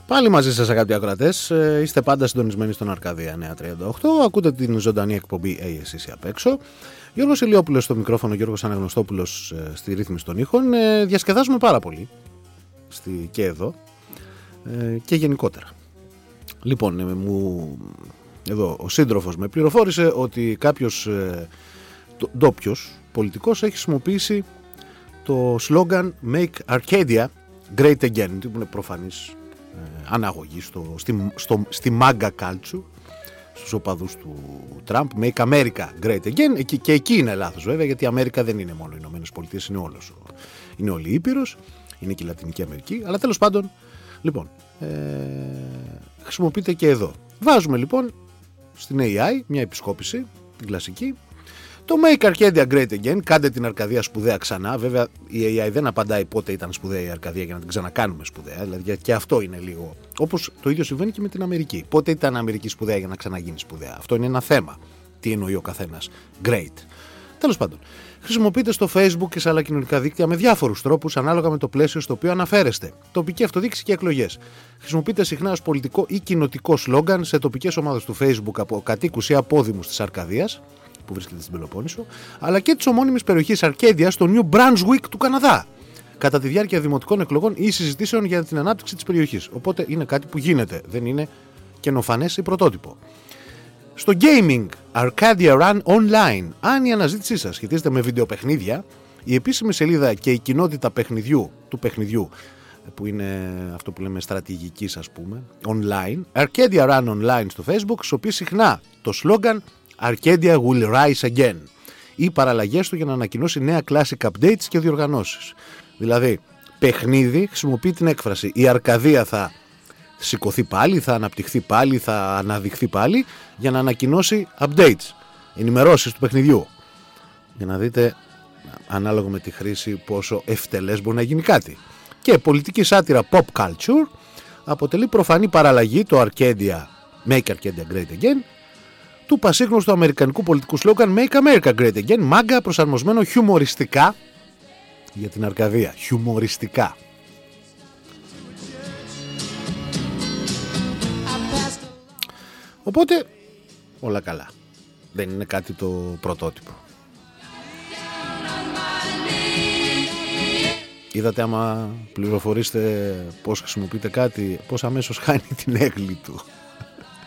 Πάλι μαζί σας αγαπητοί ακροατές, είστε πάντα συντονισμένοι στον Αρκαδία 938, ακούτε την ζωντανή εκπομπή εσείς απ' έξω. Γιώργος Ηλιόπουλος στο μικρόφωνο, Γιώργος Αναγνωστόπουλος στη ρύθμιση των ήχων. Διασκεδάζουμε πάρα πολύ και εδώ και γενικότερα. Λοιπόν, εδώ ο σύντροφος με πληροφόρησε ότι κάποιος ντόπιος πολιτικός έχει χρησιμοποιήσει το σλόγγαν Make Arcadia Great Again, που είναι προφανής αναγωγή στη MAGA culture, στους οπαδούς του Τραμπ. Make America Great Again, και εκεί είναι λάθος βέβαια, γιατί η Αμέρικα δεν είναι μόνο οι Ηνωμένες Πολιτείες, είναι όλη η Ήπειρος, είναι και η Λατινική Αμερική, αλλά τέλος πάντων, λοιπόν, χρησιμοποιείται και εδώ. Βάζουμε λοιπόν στην AI μια επισκόπηση, την κλασική, το Make Arcadia Great Again, κάντε την Αρκαδία σπουδαία ξανά. Βέβαια η AI δεν απαντάει πότε ήταν σπουδαία η Αρκαδία για να την ξανακάνουμε σπουδαία. Δηλαδή και αυτό είναι λίγο. Όπως το ίδιο συμβαίνει και με την Αμερική. Πότε ήταν Αμερική σπουδαία για να ξαναγίνει σπουδαία. Αυτό είναι ένα θέμα. Τι εννοεί ο καθένας. Great. Τέλος πάντων. Χρησιμοποιείται στο Facebook και σε άλλα κοινωνικά δίκτυα με διάφορους τρόπους ανάλογα με το πλαίσιο στο οποίο αναφέρεστε. Τοπική αυτοδιοίκηση και εκλογές. Χρησιμοποιείται συχνά ως πολιτικό ή κοινοτικό σλόγγαν σε τοπικές ομάδες του Facebook από κατοίκους ή απόδημους της Αρκαδίας, που βρίσκεται στην Πελοπόννησο, αλλά και της ομώνυμης περιοχής Αρκέντια στο New Brunswick του Καναδά, κατά τη διάρκεια δημοτικών εκλογών ή συζητήσεων για την ανάπτυξη της περιοχής. Οπότε είναι κάτι που γίνεται, δεν είναι καινοφανές ή πρωτότυπο. Στο gaming Arcadia Run Online, αν η αναζήτησή σας σχετίζεται με βιντεοπαιχνίδια, η επίσημη σελίδα και η κοινότητα του παιχνιδιού, που είναι αυτό που λέμε στρατηγικής, ας πούμε, online, Arcadia Run Online στο Facebook, χρησιμοποιεί συχνά το σλόγγαν Arcadia will rise again ή παραλλαγές του για να ανακοινώσει νέα classic updates και διοργανώσεις. Δηλαδή, παιχνίδι χρησιμοποιεί την έκφραση η Αρκαδία θα σηκωθεί πάλι, θα αναπτυχθεί πάλι, θα αναδειχθεί πάλι, για να ανακοινώσει updates, ενημερώσεις του παιχνιδιού. Για να δείτε, ανάλογα με τη χρήση, πόσο ευτελές μπορεί να γίνει κάτι. Και πολιτική σάτυρα pop culture αποτελεί προφανή παραλλαγή το Arcadia, Make Arcadia Great Again, του πασίγνωστου αμερικανικού πολιτικού σλόγγαν Make America Great Again, MAGA, προσαρμοσμένο χιουμοριστικά για την Αρκαδία. Χιουμοριστικά. Οπότε όλα καλά. Δεν είναι κάτι το πρωτότυπο. Είδατε, άμα πληροφορήσετε πώς χρησιμοποιείτε κάτι, πώς αμέσως χάνει την έγκλη του.